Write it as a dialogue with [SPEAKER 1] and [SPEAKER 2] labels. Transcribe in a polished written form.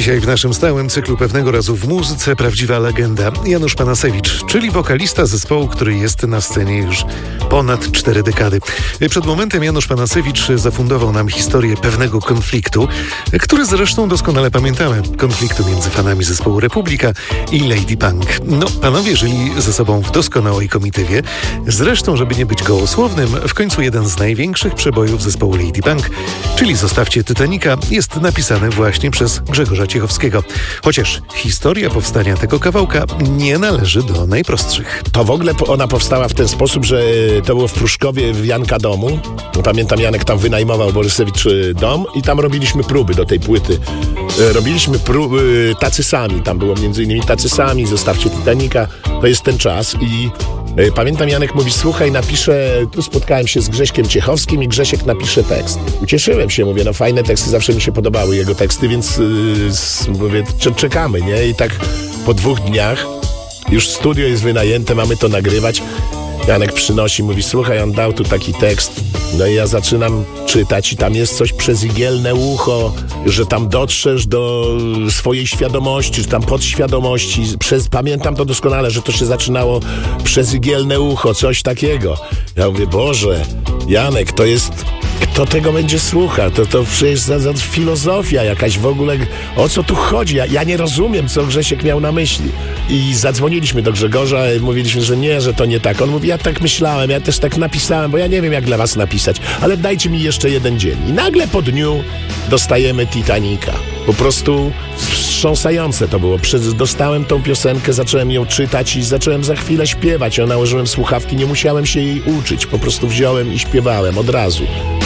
[SPEAKER 1] Dzisiaj w naszym stałym cyklu Pewnego razu w muzyce prawdziwa legenda Janusz Panasewicz, czyli wokalista zespołu, który jest na scenie już ponad 4 dekady. Przed momentem Janusz Panasewicz zafundował nam historię pewnego konfliktu, który zresztą doskonale pamiętamy. Konfliktu między fanami zespołu Republika i Lady Punk. No, panowie żyli ze sobą w doskonałej komitywie. Zresztą, żeby nie być gołosłownym, w końcu jeden z największych przebojów zespołu Lady Punk, czyli Zostawcie Titanica, jest napisany właśnie przez Grzegorza Ciechowskiego. Chociaż historia powstania tego kawałka nie należy do najprostszych.
[SPEAKER 2] To w ogóle ona powstała w ten sposób, że to było w Pruszkowie w Janka domu. Pamiętam, Janek tam wynajmował Borysewicz dom i tam robiliśmy próby do tej płyty. Robiliśmy próby tacy sami. Tam było m.in. tacy sami, Zostawcie Titanica. To jest ten czas i pamiętam, Janek mówi, słuchaj, napiszę, tu spotkałem się z Grześkiem Ciechowskim i Grzesiek napisze tekst. Ucieszyłem się, mówię, no fajne teksty, zawsze mi się podobały jego teksty, więc mówię, czekamy, nie? I tak po 2 dniach już studio jest wynajęte, mamy to nagrywać. Janek przynosi, mówi, słuchaj, on dał tu taki tekst. No i ja zaczynam czytać i tam jest coś przez igielne ucho, że tam dotrzesz do swojej świadomości, czy tam podświadomości. Pamiętam to doskonale, że to się zaczynało przez igielne ucho, coś takiego. Ja mówię, Boże, Janek, to jest... Kto tego będzie słuchał? To przecież za filozofia jakaś w ogóle. O co tu chodzi? Ja nie rozumiem, co Grzesiek miał na myśli. I zadzwoniliśmy do Grzegorza, mówiliśmy, że nie, że to nie tak. On mówi, ja tak myślałem, ja też tak napisałem, bo ja nie wiem, jak dla was napisać, ale dajcie mi jeszcze 1 dzień. I nagle po dniu dostajemy Titanica. Po prostu wstrząsające to było. Dostałem tą piosenkę, zacząłem ją czytać i zacząłem za chwilę śpiewać. Ja nałożyłem słuchawki, nie musiałem się jej uczyć. Po prostu wziąłem i śpiewałem od razu.